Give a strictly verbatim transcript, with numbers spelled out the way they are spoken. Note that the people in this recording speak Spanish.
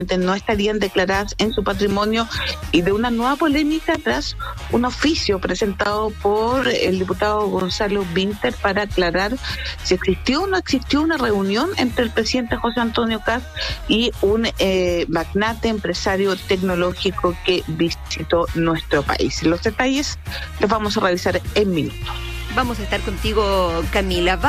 no estarían declaradas en su patrimonio, y de una nueva polémica tras un oficio presentado por el diputado Gonzalo Vinter para aclarar si existió o no existió una reunión entre el presidente José Antonio Kast y un eh, magnate empresario tecnológico que visitó nuestro país. Los detalles los vamos a revisar en minutos. Vamos a estar contigo, Camila.